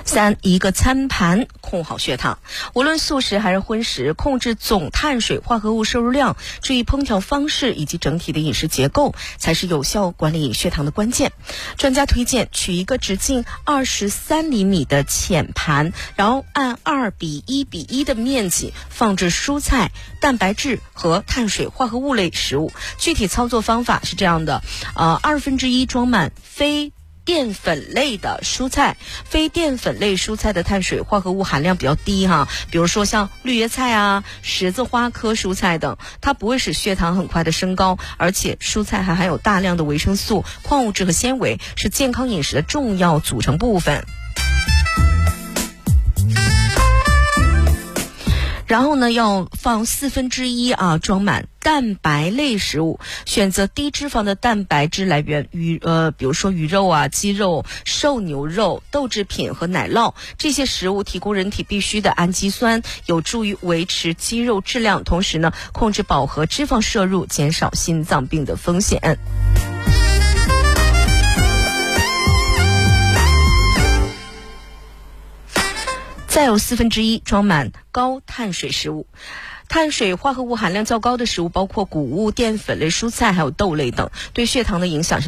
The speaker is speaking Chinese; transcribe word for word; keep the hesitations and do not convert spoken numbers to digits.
三，一个餐盘控好血糖，无论素食还是荤食，控制总碳水化合物摄入量，注意烹调方式以及整体的饮食结构，才是有效管理血糖的关键。专家推荐取一个直径二十三厘米的浅盘，然后按二比一比一的面积放置蔬菜、蛋白质和碳水化合物类食物。具体操作方法是这样的，呃，二分之一装满非淀粉类的蔬菜，非淀粉类蔬菜的碳水化合物含量比较低哈，比如说像绿叶菜啊、十字花科蔬菜等，它不会使血糖很快的升高，而且蔬菜还含有大量的维生素、矿物质和纤维，是健康饮食的重要组成部分。然后呢，要放四分之一啊，装满蛋白类食物，选择低脂肪的蛋白质来源，鱼呃，比如说鱼肉啊、鸡肉、瘦牛肉、豆制品和奶酪，这些食物提供人体必需的氨基酸，有助于维持肌肉质量，同时呢，控制饱和脂肪摄入，减少心脏病的风险。再有四分之一装满高碳水食物，碳水化合物含量较高的食物包括谷物、淀粉类蔬菜还有豆类等，对血糖的影响是